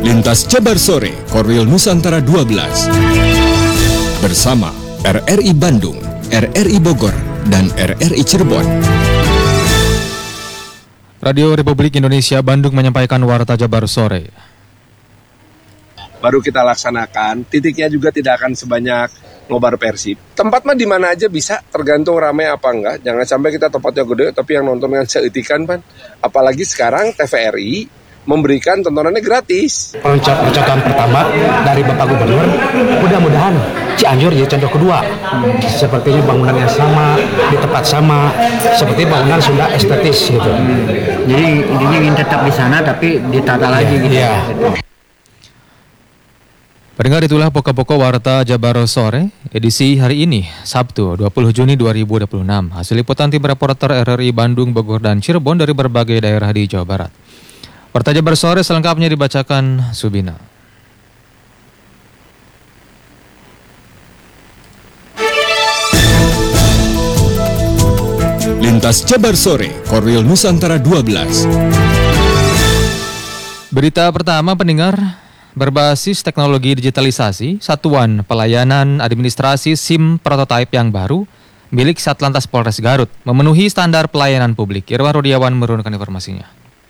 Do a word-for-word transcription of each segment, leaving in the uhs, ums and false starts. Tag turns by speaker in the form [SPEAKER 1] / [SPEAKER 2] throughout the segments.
[SPEAKER 1] Lintas Jabar Sore, Korwil Nusantara dua belas. Bersama R R I Bandung, R R I Bogor, dan R R I Cirebon.
[SPEAKER 2] Radio Republik Indonesia Bandung menyampaikan Warta Jabar Sore.
[SPEAKER 3] Baru kita laksanakan, titiknya juga tidak akan sebanyak nobar Persib. Tempat mah di mana aja bisa, tergantung ramai apa enggak. Jangan sampai kita tempatnya gede, tapi yang nonton kan seetikan, Pan. Apalagi sekarang T V R I memberikan tontonannya gratis.
[SPEAKER 4] Percakapan pertama dari Bapak Gubernur, mudah-mudahan Cianjur jadi contoh kedua. Hmm. Sepertinya bangunan yang sama, di tempat sama, seperti bangunan Sunda estetis gitu. Hmm.
[SPEAKER 5] Jadi intinya ingin tetap di sana tapi ditata lagi gitu.
[SPEAKER 4] Iya.
[SPEAKER 2] Pendengar, itulah pokok-pokok Warta Jabar Sore edisi hari ini, Sabtu dua puluh Juni dua ribu dua puluh enam. Hasil liputan tim reporter R R I Bandung, Bogor, dan Cirebon dari berbagai daerah di Jawa Barat. Warta Jabar Sore selengkapnya dibacakan Subina.
[SPEAKER 1] Lintas Jabar Sore, Korwil Nusantara dua belas.
[SPEAKER 2] Berita pertama, pendengar, berbasis teknologi digitalisasi, Satuan Pelayanan Administrasi SIM prototipe yang baru milik Satlantas Polres Garut memenuhi standar pelayanan publik. Irwan Rudiawan menurunkan informasinya.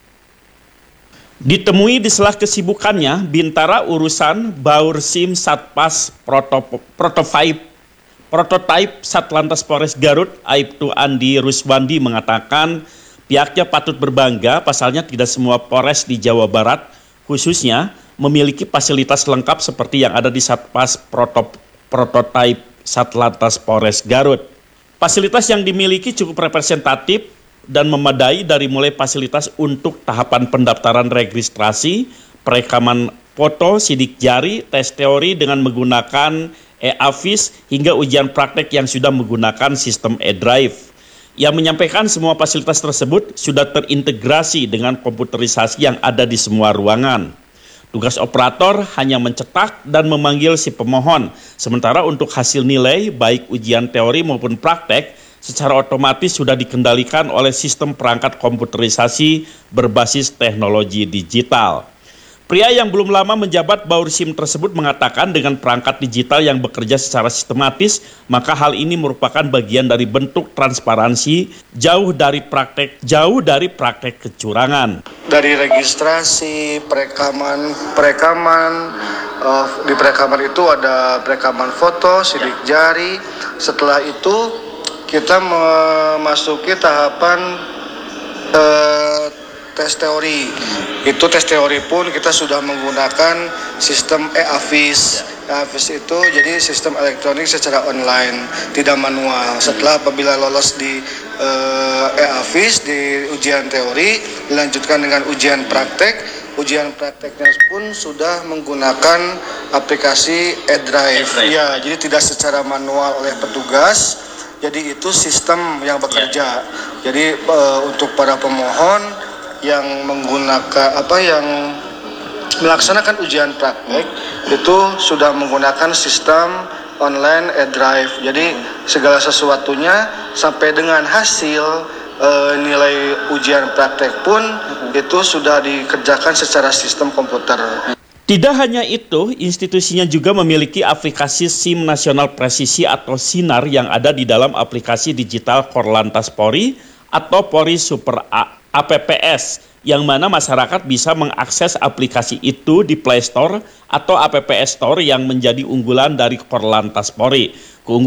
[SPEAKER 6] Ditemui di sela kesibukannya, Bintara urusan Baur SIM Satpas prototipe prototipe Satlantas Polres Garut, Aibtu Andi Ruswandi mengatakan pihaknya patut berbangga pasalnya tidak semua Polres di Jawa Barat khususnya memiliki fasilitas lengkap seperti yang ada di Satpas prototipe Satlantas Polres Garut. Fasilitas yang dimiliki cukup representatif dan memadai dari mulai fasilitas untuk tahapan pendaftaran registrasi, perekaman foto, sidik jari, tes teori dengan menggunakan e-Avis hingga ujian praktek yang sudah menggunakan sistem e-drive. Ia menyampaikan semua fasilitas tersebut sudah terintegrasi dengan komputerisasi yang ada di semua ruangan. Tugas operator hanya mencetak dan memanggil si pemohon, sementara untuk hasil nilai baik ujian teori maupun praktek secara otomatis sudah dikendalikan oleh sistem perangkat komputerisasi berbasis teknologi digital. Pria yang belum lama menjabat Baur SIM tersebut mengatakan dengan perangkat digital yang bekerja secara sistematis, maka hal ini merupakan bagian dari bentuk transparansi jauh dari praktek jauh dari praktek kecurangan.
[SPEAKER 7] Dari registrasi, perekaman, perekaman uh, di perekaman itu ada perekaman foto, sidik jari. Setelah itu kita memasuki tahapan uh, tes teori. Itu tes teori pun kita sudah menggunakan sistem e-Avis. E-Avis itu jadi sistem elektronik secara online, tidak manual. Setelah apabila lolos di uh, e-Avis di ujian teori, dilanjutkan dengan ujian praktek. Ujian prakteknya pun sudah menggunakan aplikasi e-drive. Ya, jadi tidak secara manual oleh petugas. Jadi itu sistem yang bekerja. Jadi uh, untuk para pemohon yang menggunakan apa yang melaksanakan ujian praktek itu sudah menggunakan sistem online e-drive. Jadi segala sesuatunya sampai dengan hasil uh, nilai ujian praktek pun itu sudah dikerjakan secara sistem komputer.
[SPEAKER 6] Tidak hanya itu, institusinya juga memiliki aplikasi SIM Nasional Presisi atau Sinar yang ada di dalam aplikasi digital Korlantas Polri atau Polri Super A P P S, yang mana masyarakat bisa mengakses aplikasi itu di Play Store atau App Store yang menjadi unggulan dari Korlantas Polri.